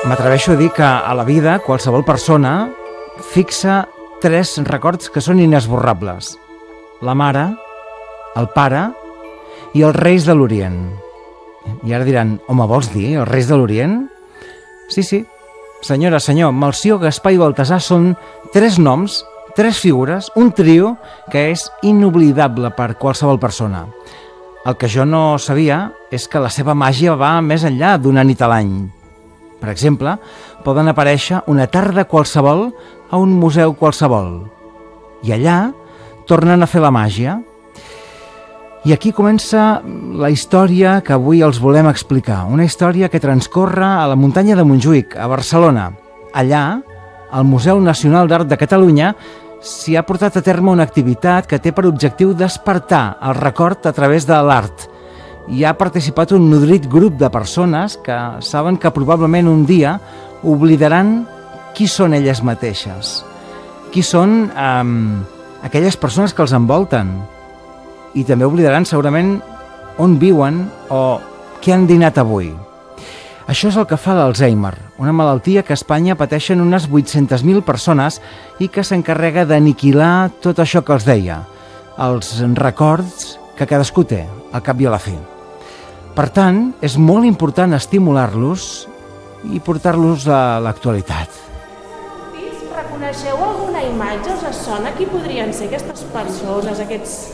M'atreveixo a dir que a la vida qualsevol persona fixa 3 records que són inesborrables: la mare, el pare i els reis de l'Orient. I ara diran, home, vols dir els reis de l'Orient? Sí, senyora, senyor, Melcior, Gaspar i Baltasar són 3 noms, 3 figures, un trio que és inoblidable per qualsevol persona. El que jo no sabia és que la seva màgia va més enllà d'una nit a l'any. Per exemple, poden aparèixer una tarda qualsevol a un museu qualsevol. I allà tornen a fer la màgia. I aquí comença la història que avui els volem explicar. Una història que transcorre a la muntanya de Montjuïc, a Barcelona. Allà, al Museu Nacional d'Art de Catalunya, s'hi ha portat a terme una activitat que té per objectiu despertar el record a través de l'art. Hi ha participat un nodrit grup de persones que saben que probablement un dia oblidaran qui són elles mateixes, qui són aquelles persones que els envolten, i també oblidaran segurament on viuen o què han dinat avui. Això és el que fa l'Alzheimer, una malaltia que a Espanya pateixen unes 800.000 persones i que s'encarrega d'aniquilar tot això que els deia, els records que cadascú té, al cap i a la fi. Per tant, és molt important estimular-los i portar-los a l'actualitat. Reconeixeu alguna imatge? Us sona qui podrien ser aquestes persones, aquests...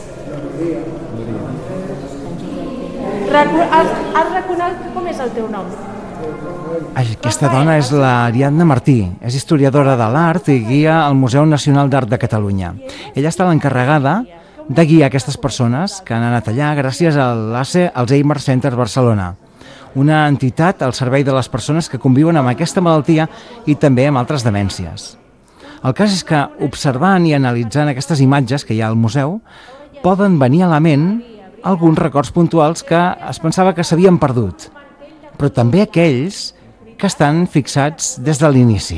Has reconegut com és el teu nom? Aquesta dona és l'Ariadna Martí, és historiadora de l'art i guia al Museu Nacional d'Art de Catalunya. Ella està l'encarregada de guiar aquestes persones que han anat allà gràcies a l'ACE Alzheimer Center Barcelona, una entitat al servei de les persones que conviuen amb aquesta malaltia i també amb altres demències. El cas és que, observant i analitzant aquestes imatges que hi ha al museu, poden venir a la ment alguns records puntuals que es pensava que s'havien perdut, però també aquells que estan fixats des de l'inici.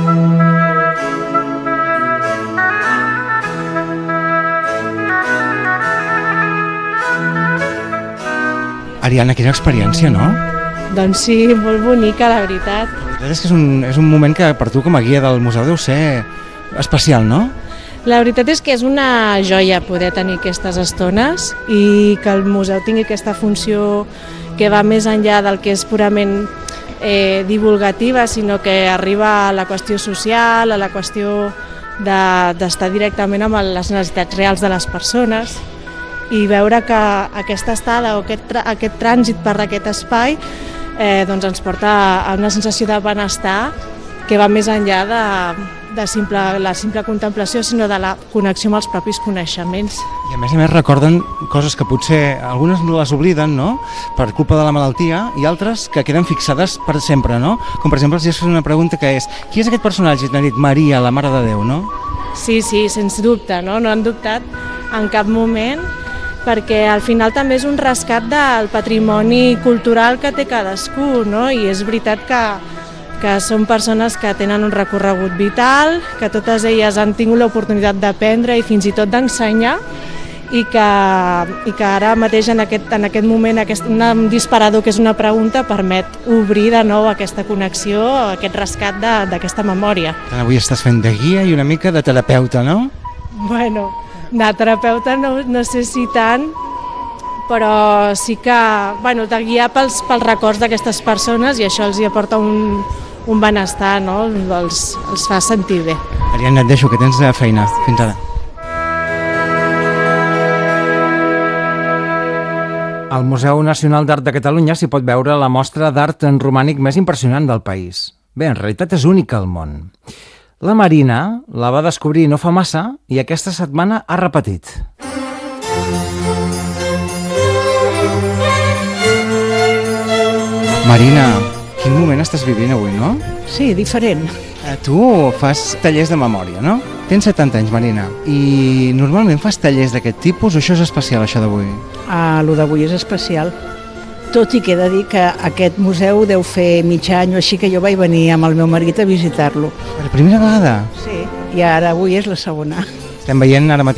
Ariadna, quina experiència, no? Doncs sí, molt bonica, la veritat. La veritat és que és un moment que per tu com a guia del museu deu ser especial, no? La veritat és que és una joia poder tenir aquestes estones i que el museu tingui aquesta funció que va més enllà del que és purament divulgativa, sinó que arriba a la qüestió social, a la qüestió d'estar directament amb les necessitats reals de les persones i veure que aquesta estada o aquest trànsit per aquest espai doncs ens porta a una sensació de benestar que va més enllà de la simple contemplació, sinó de la connexió amb els propis coneixements. I a més recorden coses que potser algunes no les obliden, no?, per culpa de la malaltia, i altres que queden fixades per sempre, no? Com per exemple, si has fet una pregunta que és: qui és aquest personatge? I t'han dit Maria, la Mare de Déu, no? Sí, sens dubte, no han dubtat en cap moment, perquè al final també és un rescat del patrimoni cultural que té cadascú, no? I és veritat que són persones que tenen un recorregut vital, que totes elles han tingut l'oportunitat d'aprendre i fins i tot d'ensenyar, i que ara mateix en aquest moment un disparador que és una pregunta permet obrir de nou aquesta connexió, aquest rescat d'aquesta memòria. Avui estàs fent de guia i una mica de terapeuta, no? Bueno, de terapeuta no sé si tant, però sí que de guiar pels records d'aquestes persones, i això els hi aporta un benestar, no? Els fa sentir bé. Ariadna, et deixo, que tens feina. Fins ara. Al Museu Nacional d'Art de Catalunya s'hi pot veure la mostra d'art en romànic més impressionant del país. Bé, en realitat és única al món. La Marina la va descobrir no fa massa i aquesta setmana ha repetit. Marina, quin moment estàs vivint avui, no? Sí, diferent. Tu fas tallers de memòria, no? Tens 70 anys, Marina, i normalment fas tallers d'aquest tipus o això és especial, això d'avui? Lo d'avui és especial. Tot i que he de dir que aquest museu deu fer mig any o així que jo vaig venir amb el meu marit a visitar-lo. Per primera vegada? Sí, i ara avui és la segona. Estem veient ara mateix